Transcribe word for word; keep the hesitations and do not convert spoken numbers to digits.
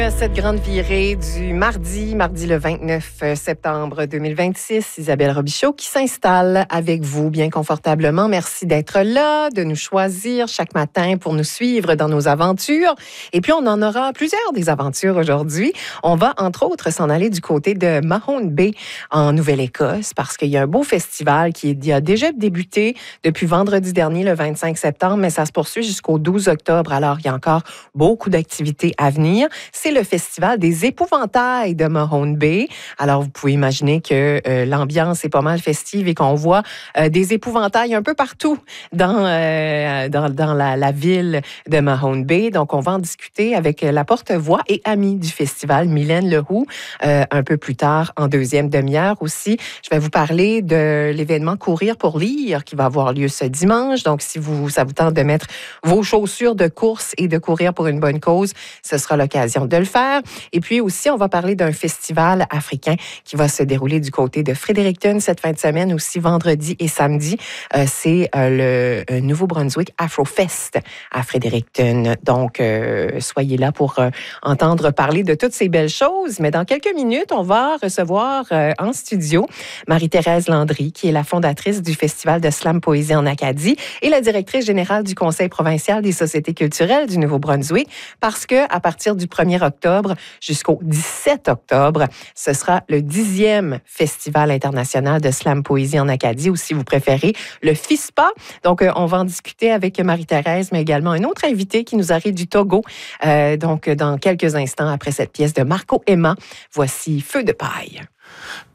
Cette grande virée du mardi, mardi le vingt-neuf septembre deux mille vingt-six, Isabelle Robichaud qui s'installe avec vous bien confortablement. Merci d'être là, de nous choisir chaque matin pour nous suivre dans nos aventures. Et puis, on en aura plusieurs des aventures aujourd'hui. On va, entre autres, s'en aller du côté de Mahone Bay en Nouvelle-Écosse parce qu'il y a un beau festival qui a déjà débuté depuis vendredi dernier, le vingt-cinq septembre, mais ça se poursuit jusqu'au douze octobre. Alors, il y a encore beaucoup d'activités à venir. C'est le Festival des épouvantails de Mahone Bay. Alors, vous pouvez imaginer que euh, l'ambiance est pas mal festive et qu'on voit euh, des épouvantails un peu partout dans, euh, dans, dans la, la ville de Mahone Bay. Donc, on va en discuter avec la porte-voix et amie du festival, Mylène Leroux, euh, un peu plus tard en deuxième demi-heure aussi. Je vais vous parler de l'événement Courir pour lire qui va avoir lieu ce dimanche. Donc, si vous, ça vous tente de mettre vos chaussures de course et de courir pour une bonne cause, ce sera l'occasion de le faire. Et puis aussi, on va parler d'un festival africain qui va se dérouler du côté de Fredericton cette fin de semaine, aussi vendredi et samedi. Euh, c'est euh, le Nouveau-Brunswick Afrofest à Fredericton. Donc, euh, soyez là pour euh, entendre parler de toutes ces belles choses. Mais dans quelques minutes, on va recevoir euh, en studio Marie-Thérèse Landry, qui est la fondatrice du Festival de Slam Poésie en Acadie et la directrice générale du Conseil provincial des sociétés culturelles du Nouveau-Brunswick, parce que à partir du premier octobre jusqu'au dix-sept octobre, ce sera le dixième Festival international de Slam Poésie en Acadie, ou si vous préférez, le FISPA. Donc, euh, on va en discuter avec Marie-Thérèse, mais également un autre invité qui nous arrive du Togo. Euh, donc, dans quelques instants, après cette pièce de Marco Emma, voici Feu de paille.